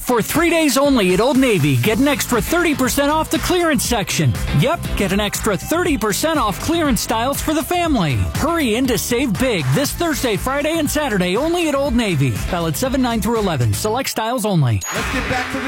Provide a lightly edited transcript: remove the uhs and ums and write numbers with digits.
For 3 days only at Old Navy, get an extra 30% off the clearance section. Yep, get an extra 30% off clearance styles for the family. Hurry in to save big this Thursday, Friday, and Saturday only at Old Navy. Valid 7/9 through 11. Select styles only. Let's get back to the